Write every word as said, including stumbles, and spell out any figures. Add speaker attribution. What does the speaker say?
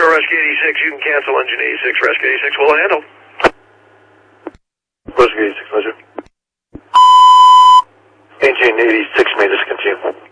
Speaker 1: Sure, Rescue eighty-six, you can cancel engine eighty-six, Rescue eighty-six will handle.
Speaker 2: Rescue eighty-six, Roger. Engine eighty-six may discontinue.